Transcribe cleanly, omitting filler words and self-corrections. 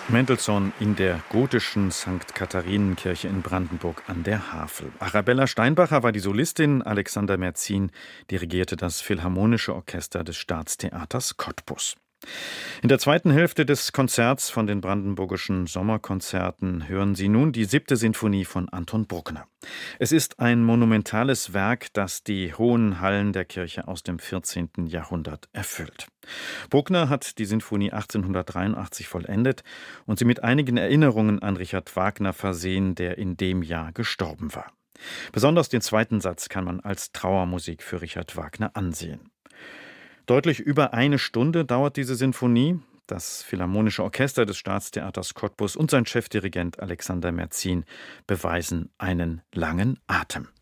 Mendelssohn in der gotischen St. Katharinenkirche in Brandenburg an der Havel. Arabella Steinbacher war die Solistin, Alexander Merzin dirigierte das Philharmonische Orchester des Staatstheaters Cottbus. In der zweiten Hälfte des Konzerts von den Brandenburgischen Sommerkonzerten hören Sie nun die 7. Sinfonie von Anton Bruckner. Es ist ein monumentales Werk, das die hohen Hallen der Kirche aus dem 14. Jahrhundert erfüllt. Bruckner hat die Sinfonie 1883 vollendet und sie mit einigen Erinnerungen an Richard Wagner versehen, der in dem Jahr gestorben war. Besonders den zweiten Satz kann man als Trauermusik für Richard Wagner ansehen. Deutlich über eine Stunde dauert diese Sinfonie. Das Philharmonische Orchester des Staatstheaters Cottbus und sein Chefdirigent Alexander Merzin beweisen einen langen Atem.